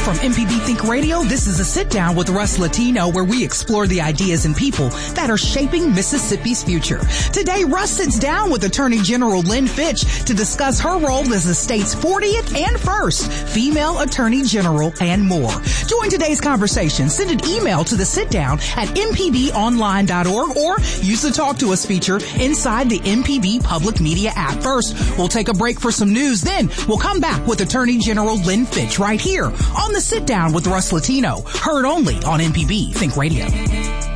From MPB Think Radio, this is a sit-down with Russ Latino, where we explore the ideas and people that are shaping Mississippi's future. Today, Russ sits down with Attorney General Lynn Fitch to discuss her role as the state's 40th and first female Attorney General and more. Join today's conversation. Send an email to the sit-down at mpbonline.org or use the Talk to Us feature inside the MPB Public Media app. First, we'll take a break for some news. Then we'll come back with Attorney General Lynn Fitch right here on the Sit Down with Russ Latino, heard only on MPB Think Radio.